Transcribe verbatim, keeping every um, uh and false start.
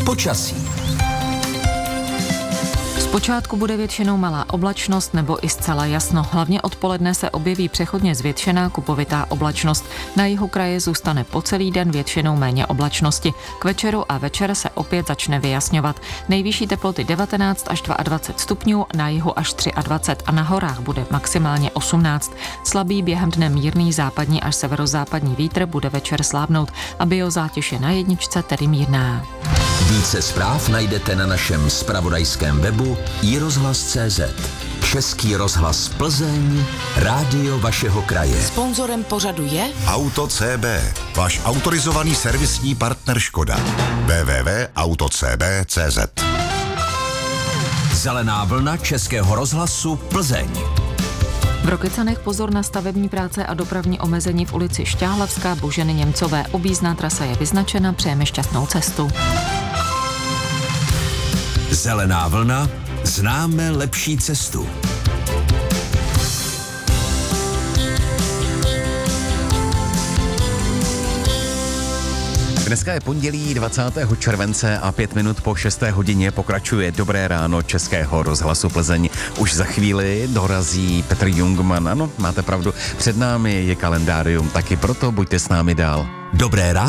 Počasí. Zpočátku bude většinou malá oblačnost nebo i zcela jasno. Hlavně odpoledne se objeví přechodně zvětšená kupovitá oblačnost. Na jihu kraje zůstane po celý den většinou méně oblačnosti. K večeru a večer se opět začne vyjasňovat. Nejvyšší teploty devatenáct až dvacet dva stupňů, na jihu až dvacet tři a na horách bude maximálně osmnáct. Slabý během dne mírný západní až severozápadní vítr bude večer slábnout a biozátěž je na jedničce, tedy mírná. Více zpráv najdete na našem zpravodajském webu i rozhlas tečka cé zet. Český rozhlas Plzeň, rádio vašeho kraje. Sponzorem pořadu je Auto C B, váš autorizovaný servisní partner Škoda. w w w tečka auto c b tečka cé zet. Zelená vlna Českého rozhlasu Plzeň. V Rokycanech pozor na stavební práce a dopravní omezení v ulici Šťáhlavská Boženy Němcové. Objízdná trasa je vyznačena, přejeme šťastnou cestu. Zelená vlna, známe lepší cestu. Dneska je pondělí dvacátého července a pět minut po šesté hodině pokračuje Dobré ráno Českého rozhlasu Plzeň. Už za chvíli dorazí Petr Jungmann. Ano, máte pravdu, před námi je kalendárium, taky proto buďte s námi dál. Dobré ráno.